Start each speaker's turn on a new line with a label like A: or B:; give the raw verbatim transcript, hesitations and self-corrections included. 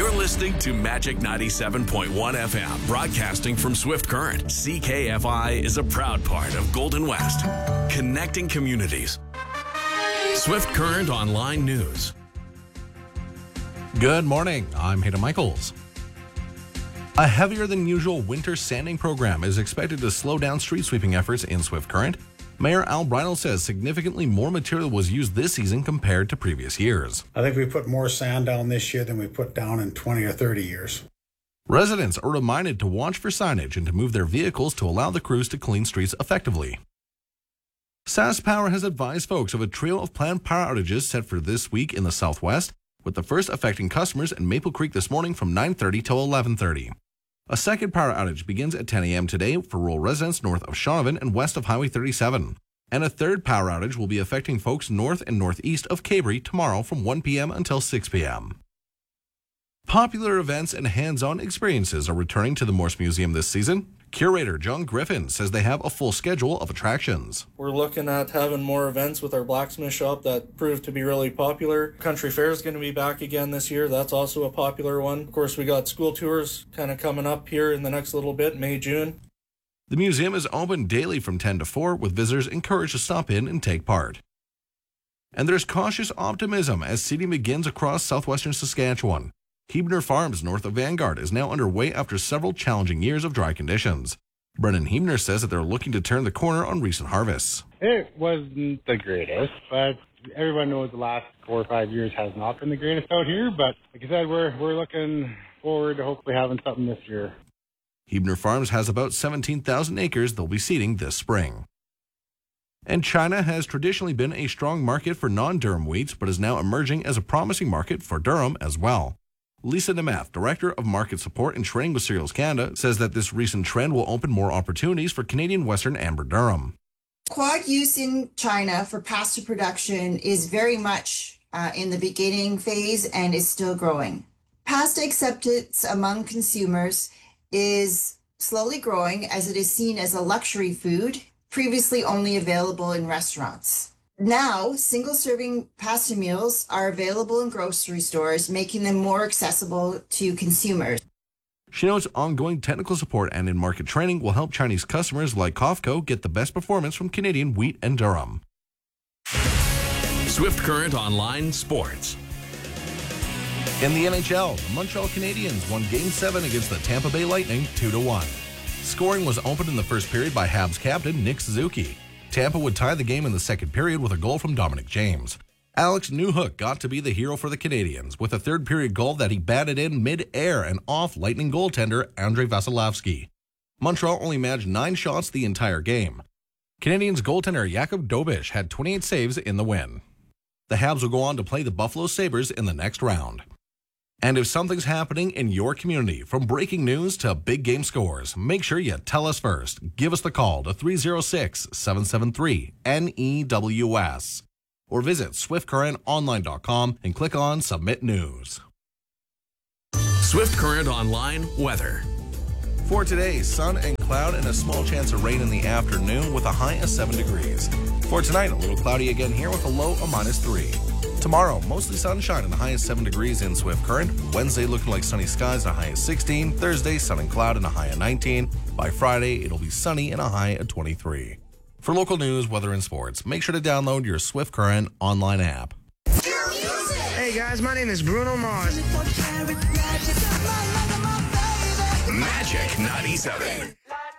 A: You're listening to Magic ninety-seven point one F M, broadcasting from Swift Current. C K F I is a proud part of Golden West, connecting communities. Swift Current Online News.
B: Good morning, I'm Hayden Michaels. A heavier than usual winter sanding program is expected to slow down street sweeping efforts in Swift Current. Mayor Al Brinell says significantly more material was used this season compared to previous years.
C: I think we put more sand down this year than we put down in twenty or thirty years.
B: Residents are reminded to watch for signage and to move their vehicles to allow the crews to clean streets effectively. SaskPower has advised folks of a trio of planned power outages set for this week in the Southwest, with the first affecting customers in Maple Creek this morning from nine thirty till eleven thirty. A second power outage begins at ten a.m. today for rural residents north of Shaunavon and west of Highway thirty-seven. And a third power outage will be affecting folks north and northeast of Cabri tomorrow from one p.m. until six p.m. Popular events and hands-on experiences are returning to the Morse Museum this season. Curator John Griffin says they have a full schedule of attractions.
D: We're looking at having more events with our blacksmith shop that proved to be really popular. Country Fair is going to be back again this year. That's also a popular one. Of course, we got school tours kind of coming up here in the next little bit, May, June.
B: The museum is open daily from ten to four, with visitors encouraged to stop in and take part. And there's cautious optimism as seeding begins across southwestern Saskatchewan. Hebner Farms north of Vanguard is now underway after several challenging years of dry conditions. Brennan Hebner says that they're looking to turn the corner on recent harvests.
E: It wasn't the greatest, but everyone knows the last four or five years has not been the greatest out here. But like I said, we're we're looking forward to hopefully having something this year.
B: Hebner Farms has about seventeen thousand acres they'll be seeding this spring. And China has traditionally been a strong market for non-durum wheats, but is now emerging as a promising market for durum as well. Lisa Nemeth, Director of Market Support and Training with Cereals Canada, says that this recent trend will open more opportunities for Canadian Western Amber durum.
F: Quad use in China for pasta production is very much uh, in the beginning phase and is still growing. Pasta acceptance among consumers is slowly growing as it is seen as a luxury food, previously only available in restaurants. Now, single-serving pasta meals are available in grocery stores, making them more accessible to consumers.
B: She notes ongoing technical support and in-market training will help Chinese customers like Cofco get the best performance from Canadian wheat and durum.
A: Swift Current Online Sports.
B: In the N H L, the Montreal Canadiens won Game seven against the Tampa Bay Lightning two to one. Scoring was opened in the first period by Habs captain Nick Suzuki. Tampa would tie the game in the second period with a goal from Dominic James. Alex Newhook got to be the hero for the Canadiens with a third period goal that he batted in mid-air and off Lightning goaltender Andrei Vasilevsky. Montreal only managed nine shots the entire game. Canadiens goaltender Jakub Dobish had twenty-eight saves in the win. The Habs will go on to play the Buffalo Sabres in the next round. And if something's happening in your community, from breaking news to big game scores, make sure you tell us first. Give us the call to three oh six, seven seven three, N E W S or visit swift current online dot com and click on Submit News.
A: Swift Current Online Weather.
B: For today, sun and cloud and a small chance of rain in the afternoon with a high of seven degrees. For tonight, a little cloudy again here with a low of minus three. Tomorrow, mostly sunshine and a high of seven degrees in Swift Current. Wednesday, looking like sunny skies and a high of sixteen. Thursday, sun and cloud and a high of nineteen. By Friday, it'll be sunny and a high of twenty-three. For local news, weather, and sports, make sure to download your Swift Current online app.
G: Hey guys, my name is Bruno Mars.
A: Magic ninety-seven.